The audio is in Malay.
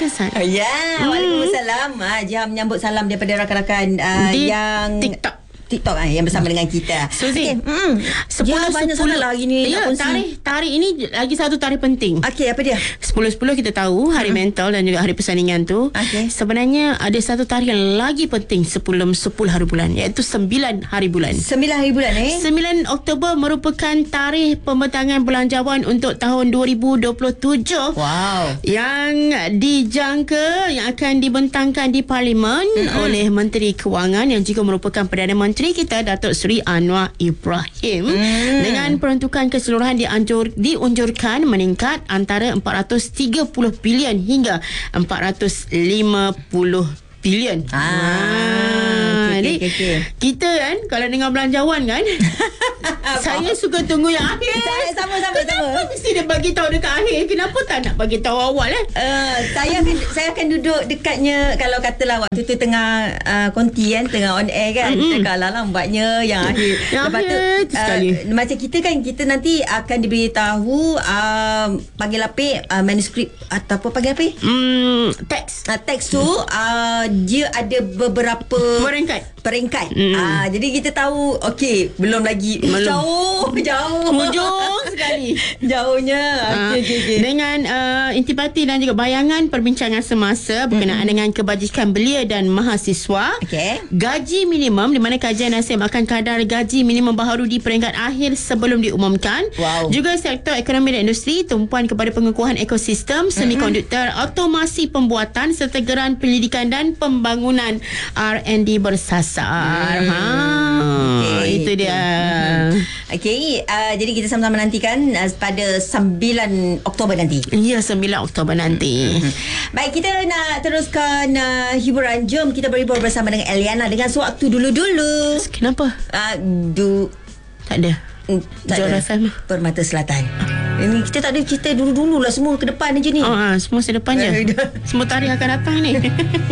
Assalamualaikum Ustaz. Waalaikumsalam. Jam menyambut salam daripada rakan-rakan yang TikTok yang bersama dengan kita. Suzy, 10 banyak sangat lah hari ni. Ya, tarikh ini lagi satu tarikh penting. Okey, apa dia? 10-10 kita tahu Hari Mental dan juga Hari Persandingan tu. Sebenarnya ada satu tarikh yang lagi penting sebelum 10 hari bulan, iaitu 9 hari bulan. 9 hari bulan 9 Oktober merupakan tarikh pembentangan belanjawan untuk tahun 2027. Wow. Yang dijangka yang akan dibentangkan di Parlimen oleh Menteri Kewangan yang juga merupakan Perdana Menteri kita, Datuk Seri Anwar Ibrahim. Dengan peruntukan keseluruhan diunjurkan meningkat antara 430 bilion hingga 450 bilion. Jadi kita kan kalau dengar belanjawan kan saya suka tunggu yang akhir. Sama. Kenapa mesti dia bagi tahu dekat akhir? Kenapa tak nak bagi tahu awal saya akan duduk dekatnya. Kalau katalah waktu tu tengah konti kan, tengah on air kan, cakap lambatnya yang akhir. Lepas tu macam kita kan, kita nanti akan diberitahu panggil apa manuskrip ataupun panggil apa teks tu dia ada beberapa peringkat. Jadi kita tahu okey, belum lagi jauh hujung sekali jauhnya. Okay. Dengan intipati dan juga bayangan perbincangan semasa berkenaan dengan kebajikan belia dan mahasiswa. Gaji minimum, di mana kajian Nasib akan kadar gaji minimum baharu di peringkat akhir sebelum diumumkan. Juga sektor ekonomi dan industri, tumpuan kepada pengukuhan ekosistem semikonduktor, otomasi pembuatan serta geran pendidikan dan pembangunan R&D bersasar. Itu dia. Jadi kita sama-sama nantikan pada 9 Oktober nanti. Ya, 9 Oktober nanti. Baik, kita nak teruskan hiburan. Jom kita berhibur bersama dengan Eliana dengan Sewaktu Dulu-Dulu. Kenapa? Tak ada. Jora FM Permata Selatan. Ini kita tak ada cerita dulu-dulu lah, semua ke depan je ni. Semua ke depan je. Semua tarikh akan datang ni.